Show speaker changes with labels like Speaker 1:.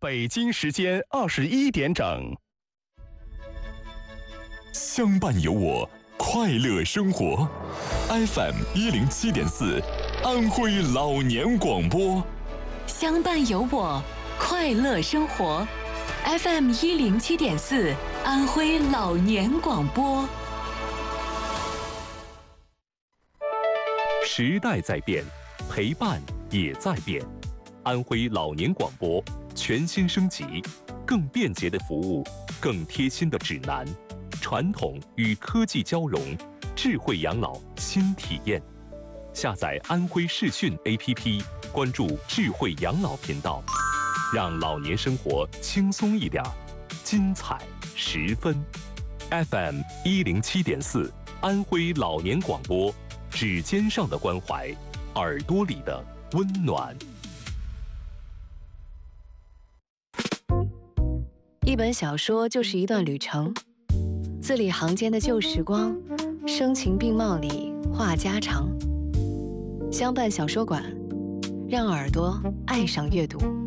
Speaker 1: 北京时间21点整。
Speaker 2: 相伴有我，快乐生活。FM 107.4，安徽老年广播。
Speaker 3: 相伴有我，快乐生活。FM 107.4，安徽老年广播。
Speaker 4: 时代在变，陪伴也在变。安徽老年广播全新升级，更便捷的服务，更贴心的指南，传统与科技交融，智慧养老新体验。下载安徽视讯 APP， 关注智慧养老频道，让老年生活轻松一点，精彩十分。FM 107.4，安徽老年广播，指尖上的关怀，耳朵里的温暖。
Speaker 5: 一本小说就是一段旅程，字里行间的旧时光，声情并茂里话家常。相伴小说馆，让耳朵爱上阅读。